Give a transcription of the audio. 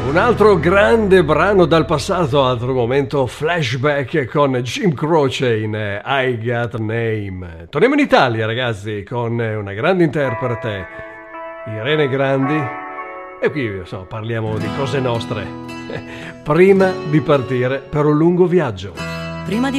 Un altro grande brano dal passato, altro momento flashback con Jim Croce in I Got Name. Torniamo in Italia, ragazzi, con una grande interprete, Irene Grandi, e qui insomma, parliamo di cose nostre. Prima di partire per un lungo viaggio. Prima di